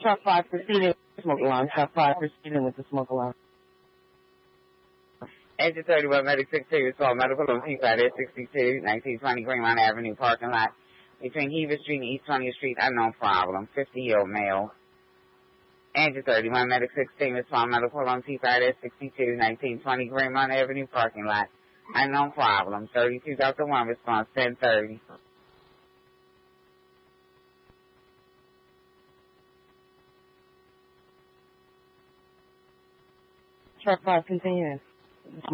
Truck 5 proceeding with the smoke alarm. Truck 5 proceeding with the smoke alarm. Engine 31, Medic 62, Assault Medical on P5 62, 1920 Greenmount Avenue parking lot between Heaver Street and East 20th Street. Unknown problem. 50-year-old male. Engine 31, Medic 16, Assault Medical on P5 62, 1920 Greenmount Avenue parking lot. Unknown problem. 32 Delta 1 response 1030. Truck 5 continuing.